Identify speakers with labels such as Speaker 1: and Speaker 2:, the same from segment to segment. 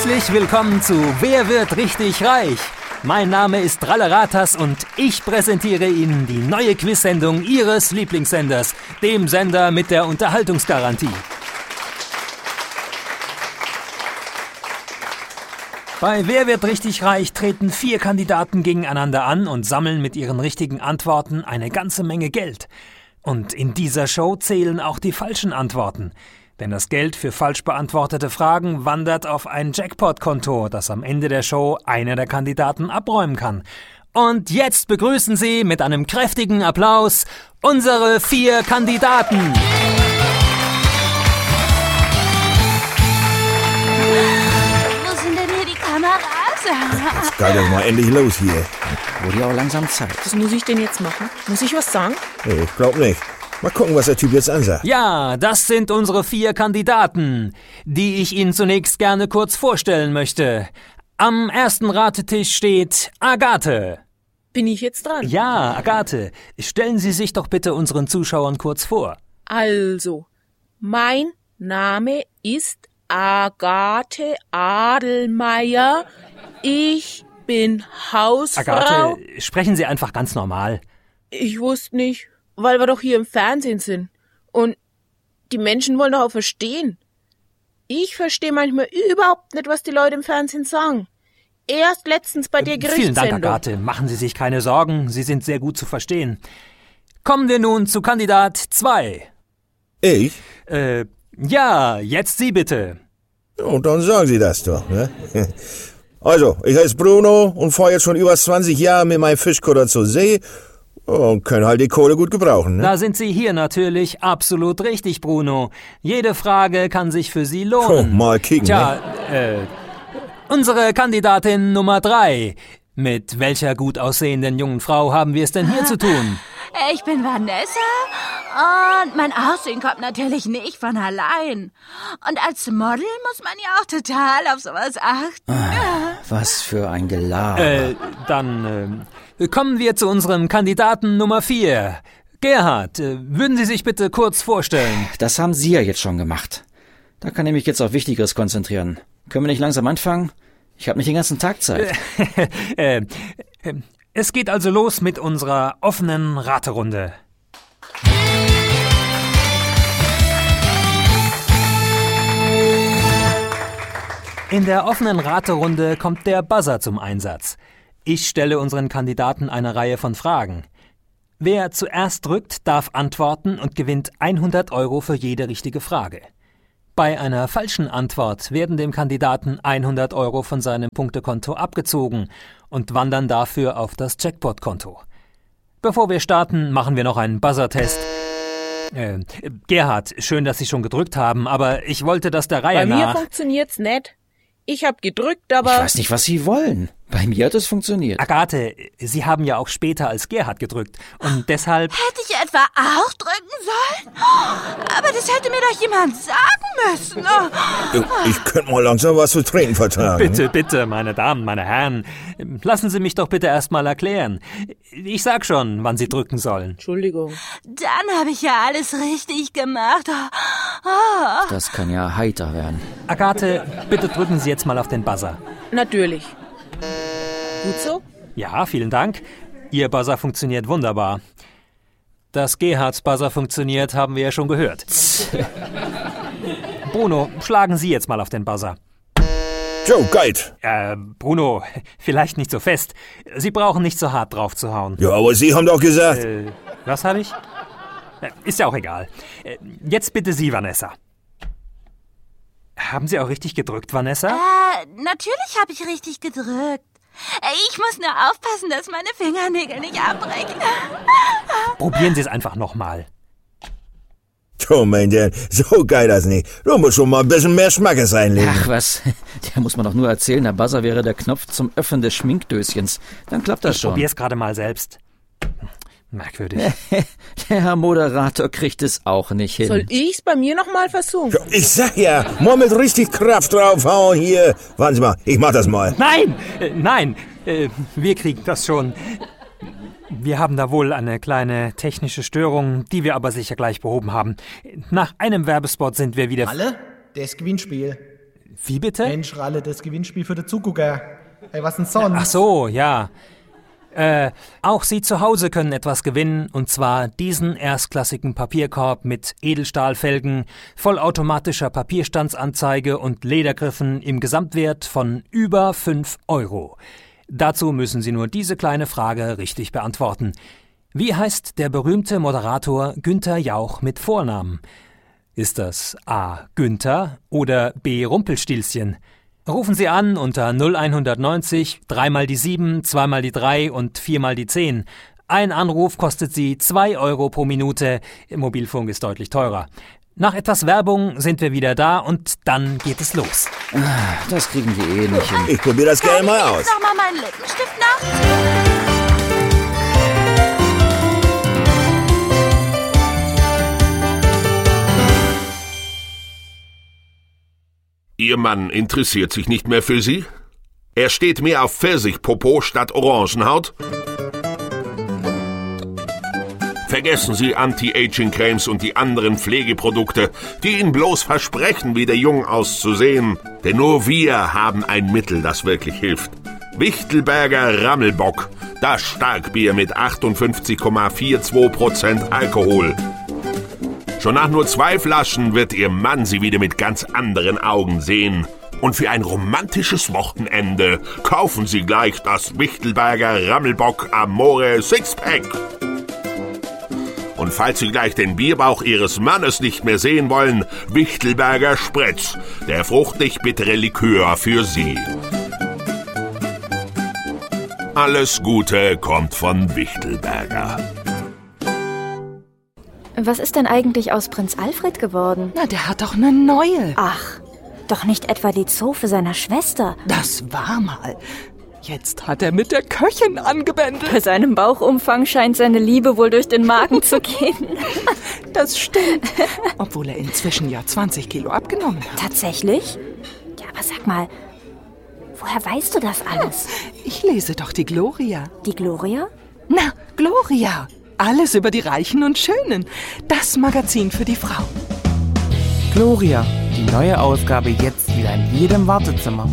Speaker 1: Herzlich willkommen zu Wer wird richtig reich? Mein Name ist Ralleratas und ich präsentiere Ihnen die neue Quiz-Sendung Ihres Lieblingssenders, dem Sender mit der Unterhaltungsgarantie. Bei Wer wird richtig reich treten 4 Kandidaten gegeneinander an und sammeln mit ihren richtigen Antworten eine ganze Menge Geld. Und in dieser Show zählen auch die falschen Antworten. Denn das Geld für falsch beantwortete Fragen wandert auf ein Jackpot-Konto, das am Ende der Show einer der Kandidaten abräumen kann. Und jetzt begrüßen Sie mit einem kräftigen Applaus unsere 4 Kandidaten.
Speaker 2: Wo sind denn hier die Kameras?
Speaker 3: Jetzt geht das mal endlich los hier.
Speaker 4: Wurde ja auch langsam Zeit.
Speaker 5: Was muss ich denn jetzt machen? Muss ich was sagen?
Speaker 3: Nee, ich glaub nicht. Mal gucken, was der Typ jetzt ansagt.
Speaker 1: Ja, das sind unsere 4 Kandidaten, die ich Ihnen zunächst gerne kurz vorstellen möchte. Am ersten Ratetisch steht Agathe.
Speaker 5: Bin ich jetzt dran?
Speaker 1: Ja, Agathe, stellen Sie sich doch bitte unseren Zuschauern kurz vor.
Speaker 5: Also, mein Name ist Agathe Adelmeier. Ich bin Hausfrau.
Speaker 1: Agathe, sprechen Sie einfach ganz normal.
Speaker 5: Ich wusste nicht, weil wir doch hier im Fernsehen sind. Und die Menschen wollen doch auch verstehen. Ich verstehe manchmal überhaupt nicht, was die Leute im Fernsehen sagen. Erst letztens bei der Gerichtssendung.
Speaker 1: Vielen Dank, Agathe. Machen Sie sich keine Sorgen. Sie sind sehr gut zu verstehen. Kommen wir nun zu Kandidat 2.
Speaker 3: Ich?
Speaker 1: Ja, jetzt Sie bitte.
Speaker 3: Und dann sagen Sie das doch, ne? Also, ich heiße Bruno und fahre jetzt schon über 20 Jahre mit meinem Fischkutter zur See und können halt die Kohle gut gebrauchen, ne?
Speaker 1: Da sind Sie hier natürlich absolut richtig, Bruno. Jede Frage kann sich für Sie lohnen.
Speaker 3: Oh, mal kicken,
Speaker 1: Tja, unsere Kandidatin Nummer 3. Mit welcher gut aussehenden jungen Frau haben wir es denn hier zu tun?
Speaker 2: Ich bin Vanessa und mein Aussehen kommt natürlich nicht von allein. Und als Model muss man ja auch total auf sowas achten.
Speaker 4: Was für ein Gelaber.
Speaker 1: Dann kommen wir zu unserem Kandidaten Nummer 4. Gerhard, würden Sie sich bitte kurz vorstellen?
Speaker 4: Das haben Sie ja jetzt schon gemacht. Da kann ich mich jetzt auf Wichtigeres konzentrieren. Können wir nicht langsam anfangen? Ich habe nicht den ganzen Tag Zeit.
Speaker 1: Es geht also los mit unserer offenen Raterunde. In der offenen Raterunde kommt der Buzzer zum Einsatz. Ich stelle unseren Kandidaten eine Reihe von Fragen. Wer zuerst drückt, darf antworten und gewinnt 100 € für jede richtige Frage. Bei einer falschen Antwort werden dem Kandidaten 100 € von seinem Punktekonto abgezogen und wandern dafür auf das Jackpot-Konto. Bevor wir starten, machen wir noch einen Buzzer-Test. Gerhard, schön, dass Sie schon gedrückt haben, aber ich wollte das der Reihe nach...
Speaker 5: Bei mir funktioniert's nicht. Ich hab gedrückt, aber...
Speaker 4: Ich weiß nicht, was Sie wollen. Bei mir hat es funktioniert.
Speaker 1: Agathe, Sie haben ja auch später als Gerhard gedrückt und deshalb...
Speaker 2: Hätte ich etwa auch drücken sollen? Aber das hätte mir doch jemand sagen müssen.
Speaker 3: Ich könnte mal langsam was zu trinken vertragen.
Speaker 1: Bitte, bitte, meine Damen, meine Herren, lassen Sie mich doch bitte erst mal erklären. Ich sag schon, wann Sie drücken sollen.
Speaker 5: Entschuldigung.
Speaker 2: Dann habe ich ja alles richtig gemacht.
Speaker 4: Das kann ja heiter werden.
Speaker 1: Agathe, bitte drücken Sie jetzt mal auf den Buzzer.
Speaker 5: Natürlich. Gut so?
Speaker 1: Ja, vielen Dank. Ihr Buzzer funktioniert wunderbar. Dass Gerhards Buzzer funktioniert, haben wir ja schon gehört. Bruno, schlagen Sie jetzt mal auf den Buzzer.
Speaker 3: Joe, Geit.
Speaker 1: Bruno, vielleicht nicht so fest. Sie brauchen nicht so hart drauf zu hauen.
Speaker 3: Ja, aber Sie haben doch gesagt...
Speaker 1: Was habe ich? Ist ja auch egal. Jetzt bitte Sie, Vanessa. Haben Sie auch richtig gedrückt, Vanessa?
Speaker 2: Natürlich habe ich richtig gedrückt. Ich muss nur aufpassen, dass meine Fingernägel nicht abbrechen.
Speaker 1: Probieren Sie es einfach nochmal.
Speaker 3: Oh, mein Dad, so geil das nicht. Du musst schon mal ein bisschen mehr Schmackes reinlegen.
Speaker 4: Ach was, der muss man doch nur erzählen, der Buzzer wäre der Knopf zum Öffnen des Schminkdöschens. Dann klappt das schon.
Speaker 1: Probier's gerade mal selbst. Merkwürdig.
Speaker 4: Der Herr Moderator kriegt es auch nicht hin.
Speaker 5: Soll ich's bei mir noch mal versuchen?
Speaker 3: Ja, ich sag ja, mal mit richtig Kraft draufhauen hier. Warten Sie mal, ich mach das mal.
Speaker 1: Nein, wir kriegen das schon. Wir haben da wohl eine kleine technische Störung, die wir aber sicher gleich behoben haben. Nach einem Werbespot sind wir wieder...
Speaker 6: Alle? Das Gewinnspiel.
Speaker 1: Wie bitte?
Speaker 6: Mensch, Ralle, das Gewinnspiel für den Zugucker. Hey, was denn sonst?
Speaker 1: Ach so, ja. Auch Sie zu Hause können etwas gewinnen, und zwar diesen erstklassigen Papierkorb mit Edelstahlfelgen, vollautomatischer Papierstandsanzeige und Ledergriffen im Gesamtwert von über 5 €. Dazu müssen Sie nur diese kleine Frage richtig beantworten. Wie heißt der berühmte Moderator Günther Jauch mit Vornamen? Ist das A. Günther oder B. Rumpelstilzchen? Rufen Sie an unter 0190 3 mal die 7, 2 mal die 3 und 4 mal die 10. Ein Anruf kostet Sie 2 € pro Minute. Mobilfunk ist deutlich teurer. Nach etwas Werbung sind wir wieder da und dann geht es los.
Speaker 4: Das kriegen wir eh nicht hin.
Speaker 3: Ich probiere das gerne mal aus.
Speaker 2: Noch mal meinen Lippenstift nach.
Speaker 7: Ihr Mann interessiert sich nicht mehr für Sie? Er steht mehr auf Pfirsichpopo statt Orangenhaut? Vergessen Sie Anti-Aging-Cremes und die anderen Pflegeprodukte, die Ihnen bloß versprechen, wieder jung auszusehen. Denn nur wir haben ein Mittel, das wirklich hilft. Wichtelberger Rammelbock, das Starkbier mit 58,42% Alkohol. Schon nach nur 2 Flaschen wird Ihr Mann Sie wieder mit ganz anderen Augen sehen. Und für ein romantisches Wochenende kaufen Sie gleich das Wichtelberger Rammelbock Amore Sixpack. Und falls Sie gleich den Bierbauch Ihres Mannes nicht mehr sehen wollen, Wichtelberger Spritz, der fruchtig-bittere Likör für Sie. Alles Gute kommt von Wichtelberger.
Speaker 8: Was ist denn eigentlich aus Prinz Alfred geworden?
Speaker 9: Na, der hat doch eine neue.
Speaker 8: Ach, doch nicht etwa die Zofe seiner Schwester.
Speaker 9: Das war mal. Jetzt hat er mit der Köchin angebändelt.
Speaker 8: Bei seinem Bauchumfang scheint seine Liebe wohl durch den Magen zu gehen.
Speaker 9: Das stimmt. Obwohl er inzwischen ja 20 Kilo abgenommen hat.
Speaker 8: Tatsächlich? Ja, aber sag mal, woher weißt du das alles?
Speaker 9: Ich lese doch die Gloria.
Speaker 8: Die Gloria?
Speaker 9: Na, Gloria. Alles über die Reichen und Schönen. Das Magazin für die Frau.
Speaker 10: Gloria, die neue Ausgabe jetzt wieder in jedem Wartezimmer.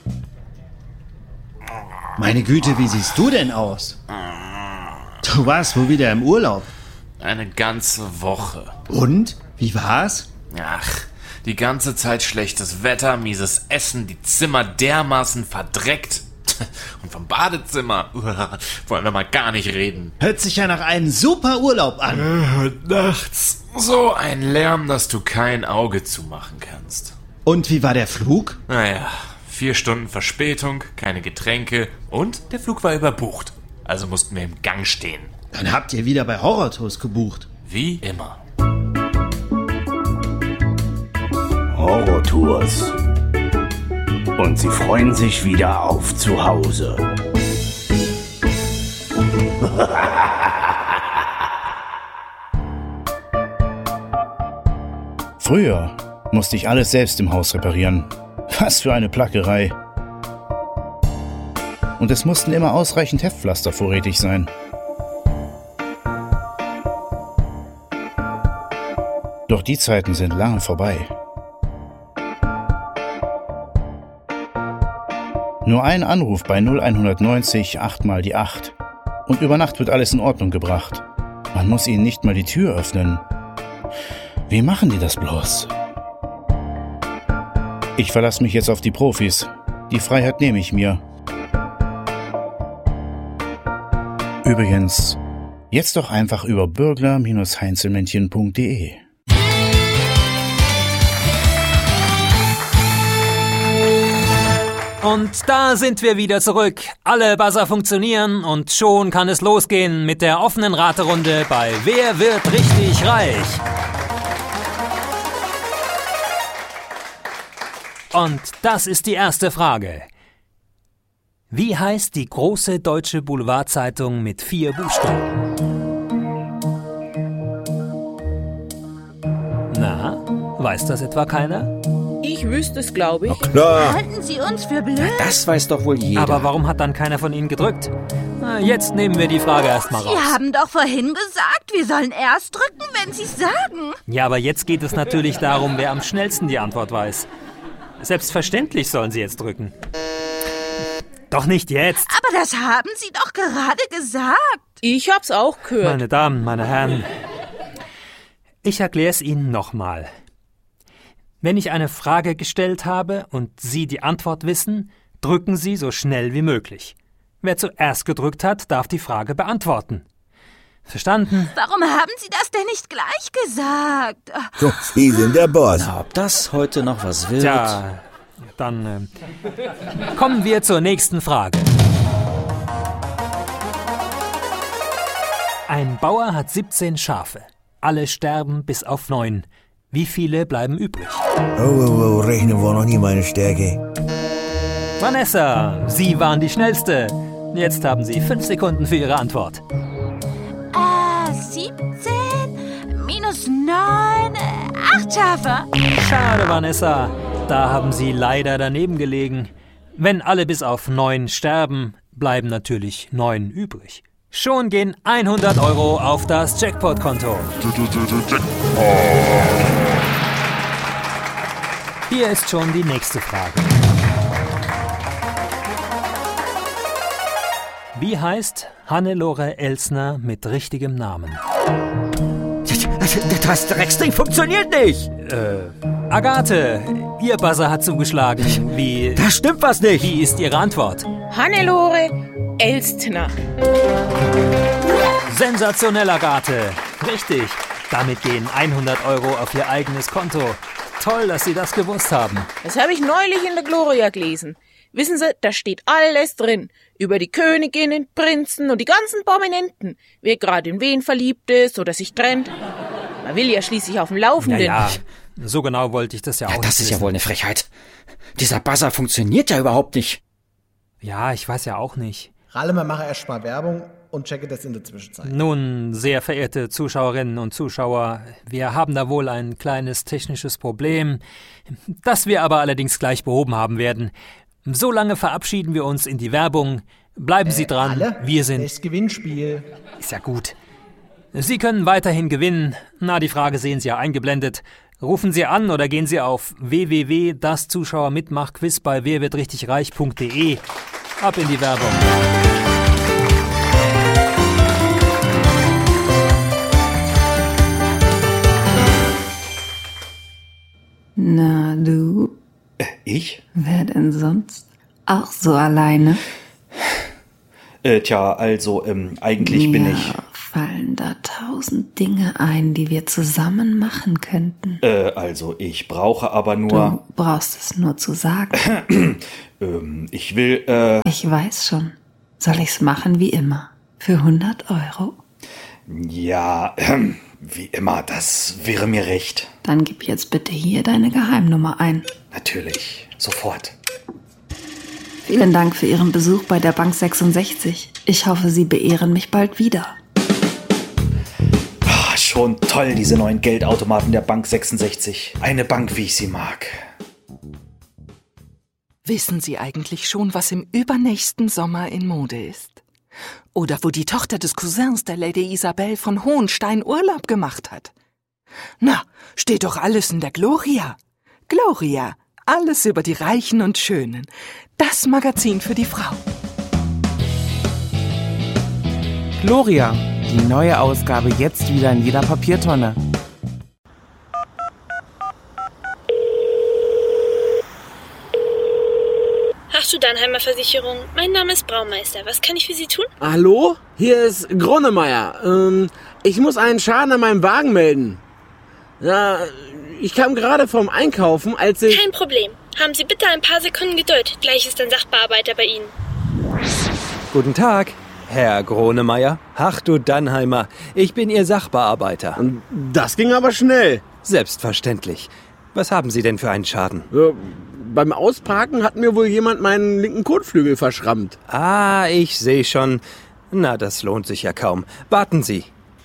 Speaker 11: Meine Güte, wie siehst du denn aus? Du warst wohl wieder im Urlaub.
Speaker 12: Eine ganze Woche.
Speaker 11: Und? Wie war's?
Speaker 12: Ach, die ganze Zeit schlechtes Wetter, mieses Essen, die Zimmer dermaßen verdreckt. Und vom Badezimmer wollen wir mal gar nicht reden.
Speaker 11: Hört sich ja nach einem super Urlaub an.
Speaker 12: Nachts so ein Lärm, dass du kein Auge zumachen kannst.
Speaker 11: Und wie war der Flug?
Speaker 12: Naja, 4 Stunden Verspätung, keine Getränke und der Flug war überbucht. Also mussten wir im Gang stehen.
Speaker 11: Dann habt ihr wieder bei Horrortours gebucht.
Speaker 12: Wie immer.
Speaker 13: Horrortours. Und sie freuen sich wieder auf zu Hause.
Speaker 14: Früher musste ich alles selbst im Haus reparieren. Was für eine Plackerei. Und es mussten immer ausreichend Heftpflaster vorrätig sein. Doch die Zeiten sind lange vorbei. Nur ein Anruf bei 0190 8 mal die 8 und über Nacht wird alles in Ordnung gebracht. Man muss ihnen nicht mal die Tür öffnen. Wie machen die das bloß? Ich verlasse mich jetzt auf die Profis. Die Freiheit nehme ich mir. Übrigens, jetzt doch einfach über burglar-heinzelmännchen.de.
Speaker 1: Und da sind wir wieder zurück. Alle Buzzer funktionieren und schon kann es losgehen mit der offenen Raterunde bei Wer wird richtig reich? Und das ist die erste Frage. Wie heißt die große deutsche Boulevardzeitung mit 4 Buchstaben? Na, weiß das etwa keiner?
Speaker 5: Ich wüsste es, glaube ich.
Speaker 3: Na klar.
Speaker 2: Halten Sie uns für blöd?
Speaker 4: Das weiß doch wohl jeder.
Speaker 1: Aber warum hat dann keiner von Ihnen gedrückt? Na, jetzt nehmen wir die Frage erstmal raus.
Speaker 2: Sie haben doch vorhin gesagt, wir sollen erst drücken, wenn Sie es sagen.
Speaker 1: Ja, aber jetzt geht es natürlich darum, wer am schnellsten die Antwort weiß. Selbstverständlich sollen Sie jetzt drücken. Doch nicht jetzt.
Speaker 2: Aber das haben Sie doch gerade gesagt.
Speaker 5: Ich hab's auch gehört.
Speaker 1: Meine Damen, meine Herren, ich erkläre es Ihnen nochmal. Wenn ich eine Frage gestellt habe und Sie die Antwort wissen, drücken Sie so schnell wie möglich. Wer zuerst gedrückt hat, darf die Frage beantworten. Verstanden?
Speaker 2: Warum haben Sie das denn nicht gleich gesagt?
Speaker 3: So, Sie sind der Boss.
Speaker 4: Na, ob das heute noch was wird?
Speaker 1: Tja, dann kommen wir zur nächsten Frage. Ein Bauer hat 17 Schafe. Alle sterben bis auf 9. Wie viele bleiben übrig?
Speaker 3: Oh, rechnen war noch nie meine Stärke.
Speaker 1: Vanessa, Sie waren die Schnellste. Jetzt haben Sie 5 Sekunden für Ihre Antwort.
Speaker 2: 17 minus 9, 8 Schafe.
Speaker 1: Schade, Vanessa. Da haben Sie leider daneben gelegen. Wenn alle bis auf 9 sterben, bleiben natürlich 9 übrig. Schon gehen 100 € auf das Jackpot-Konto. Hier ist schon die nächste Frage. Wie heißt Hannelore Elsner mit richtigem Namen?
Speaker 4: Das Drecksding funktioniert nicht!
Speaker 1: Agathe, Ihr Buzzer hat zugeschlagen. Wie...
Speaker 4: Da stimmt was nicht!
Speaker 1: Wie ist Ihre Antwort?
Speaker 5: Hannelore Elstner.
Speaker 1: Sensationell, Agathe. Richtig. Damit gehen 100 € auf Ihr eigenes Konto. Toll, dass Sie das gewusst haben.
Speaker 5: Das habe ich neulich in der Gloria gelesen. Wissen Sie, da steht alles drin. Über die Königinnen, Prinzen und die ganzen Prominenten. Wer gerade in wen verliebt ist oder sich trennt. Man will ja schließlich auf dem Laufenden.
Speaker 1: Ja, so genau wollte ich das ja auch nicht
Speaker 4: Das ist
Speaker 1: wissen.
Speaker 4: ja wohl eine Frechheit. Dieser Buzzer funktioniert ja überhaupt nicht.
Speaker 1: Ja, ich weiß ja auch nicht.
Speaker 6: Ralle, wir machen erst mal Werbung und checke das in der Zwischenzeit.
Speaker 1: Nun, sehr verehrte Zuschauerinnen und Zuschauer, wir haben da wohl ein kleines technisches Problem, das wir aber allerdings gleich behoben haben werden. So lange verabschieden wir uns in die Werbung. Bleiben Sie dran,
Speaker 6: Ralle,
Speaker 1: wir sind...
Speaker 6: das Gewinnspiel.
Speaker 1: Ist ja gut. Sie können weiterhin gewinnen. Na, die Frage sehen Sie ja eingeblendet. Rufen Sie an oder gehen Sie auf www.das-Zuschauer-Mitmach-Quiz bei werwirdrichtigreich.de. Ab in die Werbung.
Speaker 15: Na du?
Speaker 14: Ich?
Speaker 15: Wer denn sonst? Auch so alleine?
Speaker 14: Eigentlich bin ich...
Speaker 15: Fallen da 1000 Dinge ein, die wir zusammen machen könnten?
Speaker 14: Ich brauche aber nur...
Speaker 15: Du brauchst es nur zu sagen.
Speaker 14: Ich will,
Speaker 15: Ich weiß schon. Soll ich's machen wie immer? Für 100 €?
Speaker 14: Ja, wie immer, das wäre mir recht.
Speaker 15: Dann gib jetzt bitte hier deine Geheimnummer ein.
Speaker 14: Natürlich, sofort.
Speaker 15: Vielen Dank für Ihren Besuch bei der Bank 66. Ich hoffe, Sie beehren mich bald wieder.
Speaker 14: Schon toll, diese neuen Geldautomaten der Bank 66. Eine Bank, wie ich sie mag.
Speaker 9: Wissen Sie eigentlich schon, was im übernächsten Sommer in Mode ist? Oder wo die Tochter des Cousins der Lady Isabel von Hohenstein Urlaub gemacht hat? Na, steht doch alles in der Gloria. Gloria, alles über die Reichen und Schönen. Das Magazin für die Frau.
Speaker 10: Gloria, die neue Ausgabe jetzt wieder in jeder Papiertonne.
Speaker 16: Achtung-Dannheimer Versicherung. Mein Name ist Braumeister. Was kann ich für Sie tun?
Speaker 17: Hallo? Hier ist Gronemeyer. Ich muss einen Schaden an meinem Wagen melden. Ja, ich kam gerade vom Einkaufen, als ich...
Speaker 16: Kein Problem. Haben Sie bitte ein paar Sekunden Geduld. Gleich ist ein Sachbearbeiter bei Ihnen.
Speaker 18: Guten Tag, Herr Gronemeyer. Ach du Dannheimer, ich bin Ihr Sachbearbeiter.
Speaker 17: Das ging aber schnell.
Speaker 18: Selbstverständlich. Was haben Sie denn für einen Schaden?
Speaker 17: Beim Ausparken hat mir wohl jemand meinen linken Kotflügel verschrammt.
Speaker 18: Ah, ich sehe schon. Na, das lohnt sich ja kaum. Warten Sie.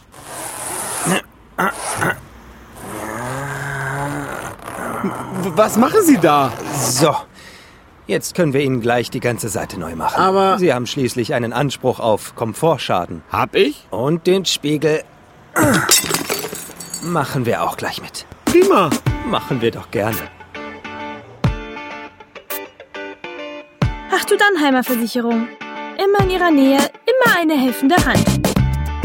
Speaker 17: Was machen Sie da?
Speaker 18: So, jetzt können wir Ihnen gleich die ganze Seite neu machen.
Speaker 17: Aber...
Speaker 18: Sie haben schließlich einen Anspruch auf Komfortschaden.
Speaker 17: Hab ich?
Speaker 18: Und den Spiegel machen wir auch gleich mit.
Speaker 17: Prima.
Speaker 18: Machen wir doch gerne.
Speaker 16: Dannheimer Versicherung. Immer in Ihrer Nähe, immer eine helfende Hand.